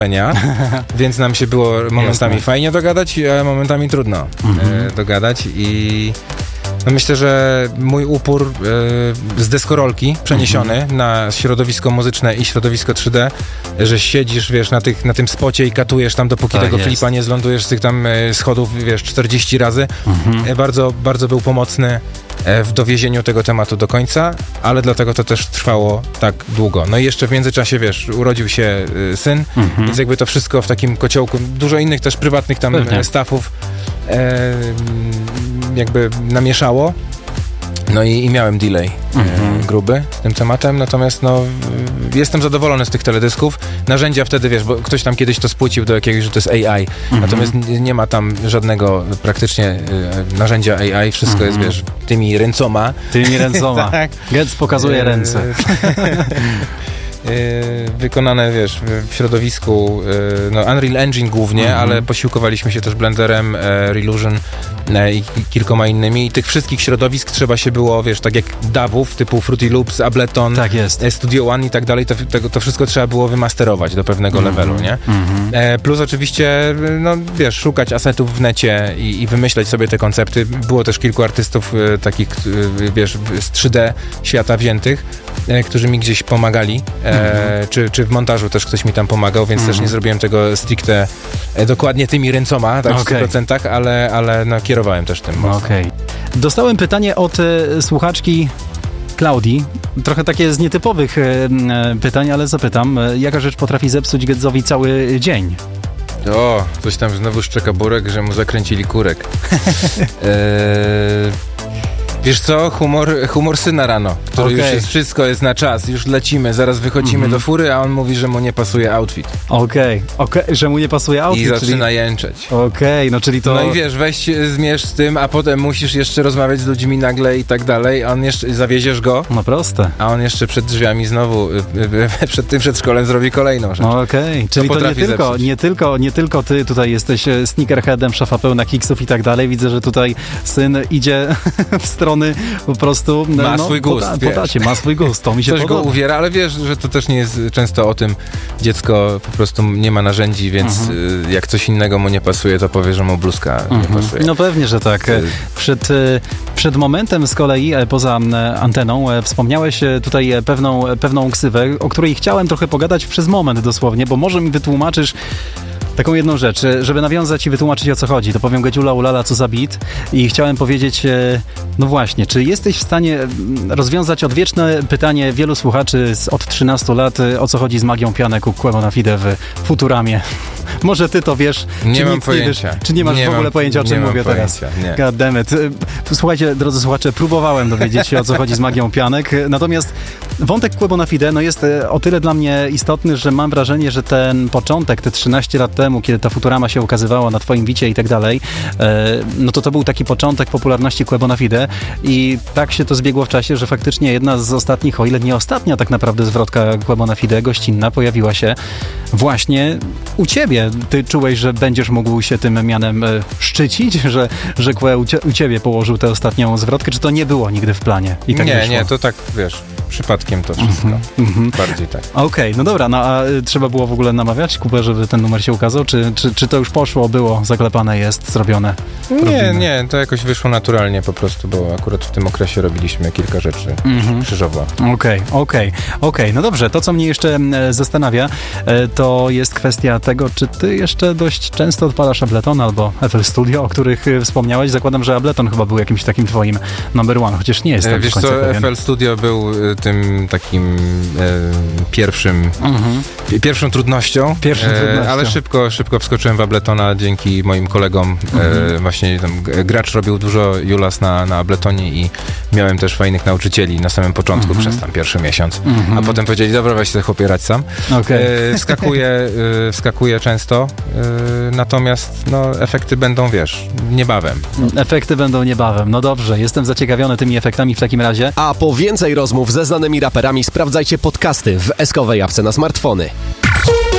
więc nam się było momentami fajnie dogadać, a momentami trudno dogadać i no myślę, że mój upór z deskorolki przeniesiony na środowisko muzyczne i środowisko 3D, że siedzisz, wiesz, na tym spocie i katujesz tam, dopóki tego flipa nie zlądujesz z tych tam schodów, wiesz, 40 razy. Bardzo, bardzo był pomocny w dowiezieniu tego tematu do końca, ale dlatego to też trwało tak długo. No i jeszcze w międzyczasie, wiesz, urodził się syn, więc jakby to wszystko w takim kociołku, dużo innych też prywatnych tam staffów jakby namieszało. No i miałem delay gruby z tym tematem, natomiast no jestem zadowolony z tych teledysków. Narzędzia wtedy, wiesz, bo ktoś tam kiedyś to spłycił do jakiegoś, że to jest AI, natomiast nie ma tam żadnego praktycznie narzędzia AI, wszystko jest, wiesz, tymi ręcoma. Tak. Getz pokazuje ręce. Wykonane, wiesz, w środowisku Unreal Engine głównie, ale posiłkowaliśmy się też Blenderem, Relusion i kilkoma innymi. I tych wszystkich środowisk trzeba się było, wiesz, tak jak DAW-ów typu Fruity Loops, Ableton, tak jest. Studio One i tak dalej, to wszystko trzeba było wymasterować do pewnego levelu, nie? Plus oczywiście, no wiesz, szukać asetów w necie i wymyślać sobie te koncepty. Było też kilku artystów takich, wiesz, z 3D świata wziętych, którzy mi gdzieś pomagali, czy w montażu też ktoś mi tam pomagał, więc też nie zrobiłem tego stricte dokładnie tymi ręcoma, tak w 100%, ale no, kierowałem też tym mocno. Dostałem pytanie od słuchaczki Klaudii, trochę takie z nietypowych pytań, ale zapytam, jaka rzecz potrafi zepsuć Gedzowi cały dzień? O, coś tam znowu szczeka burek, że mu zakręcili kurek. Wiesz co? Humor syna rano, który już jest, wszystko jest na czas, już lecimy, zaraz wychodzimy do fury, a on mówi, że mu nie pasuje outfit. Że mu nie pasuje outfit. I zaczyna jęczeć. No czyli to... No i wiesz, weź zmierz z tym, a potem musisz jeszcze rozmawiać z ludźmi nagle i tak dalej, a on jeszcze, zawieziesz go. No proste. A on jeszcze przed drzwiami znowu, przed tym przedszkolem zrobi kolejną rzecz. Czyli to nie tylko ty tutaj jesteś sneakerheadem, szafa pełna kiksów i tak dalej. Widzę, że tutaj syn idzie w stronę po prostu... Ma swój gust, ma swój gust, to mi się coś podoba. Go uwiera, ale wiesz, że to też nie jest często o tym. Dziecko po prostu nie ma narzędzi, więc jak coś innego mu nie pasuje, to powie, że mu bluzka nie pasuje. No pewnie, że tak. Przed momentem z kolei, poza anteną, wspomniałeś tutaj pewną ksywę, o której chciałem trochę pogadać przez moment dosłownie, bo może mi wytłumaczysz taką jedną rzecz, żeby nawiązać i wytłumaczyć, o co chodzi. To powiem Gedziula ulala, co za beat. I chciałem powiedzieć, no właśnie, czy jesteś w stanie rozwiązać odwieczne pytanie wielu słuchaczy od 13 lat, o co chodzi z magią pianek u Quebo Fide w Futuramie? Może ty to wiesz, nie mam pojęcia. Nie wiesz, czy nie masz w ogóle pojęcia, o czym mówię teraz? God damn it. Słuchajcie, drodzy słuchacze, próbowałem dowiedzieć się, o co chodzi z magią pianek, natomiast wątek Quebo Fide jest o tyle dla mnie istotny, że mam wrażenie, że ten początek, te 13 lat temu, kiedy ta Futurama się ukazywała na twoim wicie i tak dalej, no to był taki początek popularności Quebo Fide i tak się to zbiegło w czasie, że faktycznie jedna z ostatnich, o ile nie ostatnia tak naprawdę zwrotka Quebo Fide, gościnna, pojawiła się właśnie u ciebie. Ty czułeś, że będziesz mógł się tym mianem szczycić, że Kwe u ciebie położył tę ostatnią zwrotkę, czy to nie było nigdy w planie? I tak nie, to tak, wiesz, przypadkiem to wszystko. Bardziej tak. No dobra, a trzeba było w ogóle namawiać Kubę, żeby ten numer się ukazał? Czy to już poszło, było, zaklepane jest, zrobione? Nie, to jakoś wyszło naturalnie po prostu, bo akurat w tym okresie robiliśmy kilka rzeczy krzyżowo. Okej. No dobrze, to co mnie jeszcze zastanawia, to jest kwestia tego, czy ty jeszcze dość często odpalasz Ableton albo FL Studio, o których wspomniałeś. Zakładam, że Ableton chyba był jakimś takim twoim number one, chociaż nie jestem wiesz do końca co, pewien. FL Studio był tym takim pierwszą trudnością, ale szybko wskoczyłem w Abletona dzięki moim kolegom. Właśnie tam gracz robił dużo Julas na Abletonie i miałem też fajnych nauczycieli na samym początku, przez tam pierwszy miesiąc, a potem powiedzieli, dobra, weź sobie chłopie radź sam. Wskakuję często, natomiast efekty będą, wiesz, niebawem. Efekty będą niebawem. No dobrze, jestem zaciekawiony tymi efektami w takim razie. A po więcej rozmów ze znanymi raperami sprawdzajcie podcasty w eskowej apce na smartfony.